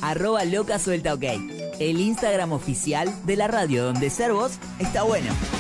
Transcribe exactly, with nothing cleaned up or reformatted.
arroba loca suelta ok. El Instagram oficial de la radio donde ser vos está bueno.